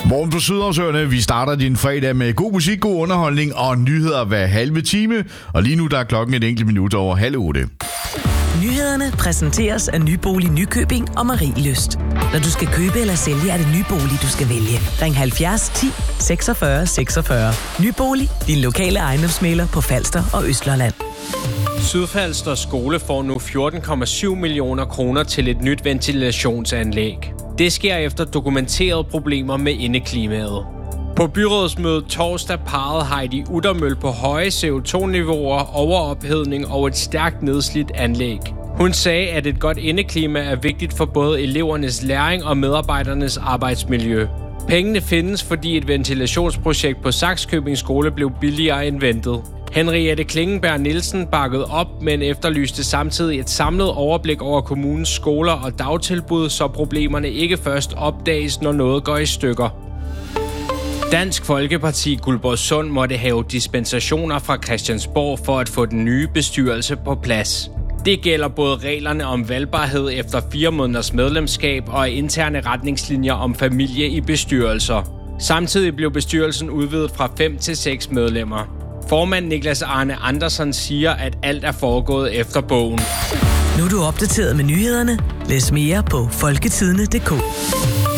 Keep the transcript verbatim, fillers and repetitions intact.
Morgen på Sydhavsøerne. Vi starter din fredag med god musik, god underholdning og nyheder hver halve time. Og lige nu der er klokken et enkelt minut over halv otte. Nyhederne præsenteres af Nybolig Nykøbing og Marielyst. Når du skal købe eller sælge, er det Nybolig, du skal vælge. Ring halvfjerds ti seksogfyrre seksogfyrre. Nybolig, din lokale ejendomsmægler på Falster og Østlandet. Sydfalster Skole får nu fjorten komma syv millioner kroner til et nyt ventilationsanlæg. Det sker efter dokumenterede problemer med indeklimaet. På byrådsmødet torsdag pegede Heidi Uttermøl på høje C O to niveauer, overophedning og et stærkt nedslidt anlæg. Hun sagde, at et godt indeklima er vigtigt for både elevernes læring og medarbejdernes arbejdsmiljø. Pengene findes, fordi et ventilationsprojekt på Sakskøbing Skole blev billigere end ventet. Henriette Klingenberg Nielsen bakkede op, men efterlyste samtidig et samlet overblik over kommunens skoler og dagtilbud, så problemerne ikke først opdages, når noget går i stykker. Dansk Folkeparti Guldborgsund måtte have dispensationer fra Christiansborg for at få den nye bestyrelse på plads. Det gælder både reglerne om valgbarhed efter fire måneders medlemskab og interne retningslinjer om familie i bestyrelser. Samtidig blev bestyrelsen udvidet fra fem til seks medlemmer. Formand Niklas Arne Andersen siger, at alt er foregået efter bogen. Nu er du opdateret med nyhederne. Læs mere på folketidene punktum d k.